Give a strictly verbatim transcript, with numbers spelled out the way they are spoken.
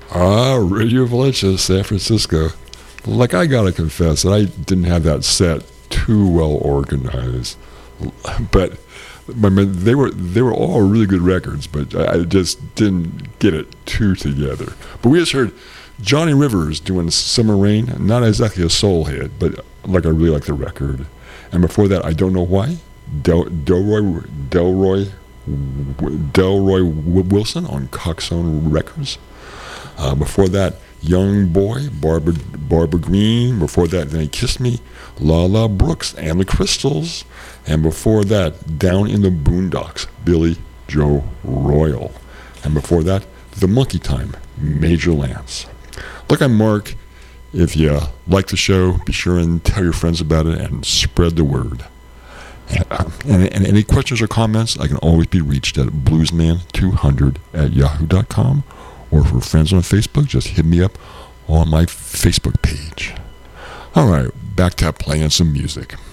Ah, Radio Valencia, San Francisco. Like, I gotta confess that I didn't have that set too well organized, but, but they were they were all really good records, but I just didn't get it too together. But we just heard Johnny Rivers doing Summer Rain, not exactly a soul hit, but like I really like the record. And before that, I Don't Know Why, Del, Delroy Delroy Delroy Wilson on Coxsone Records. Uh, before that, Young Boy, Barbara Barbara Green. Before that, Then He Kissed Me, Lala Brooks and the Crystals. And before that, Down in the Boondocks, Billy Joe Royal. And before that, The Monkey Time, Major Lance. Look, I'm Mark. If you like the show, be sure and tell your friends about it and spread the word. And, uh, and, and any questions or comments, I can always be reached at bluesman two hundred at yahoo dot com. Or for friends on Facebook, just hit me up on my Facebook page. All right, back to playing some music.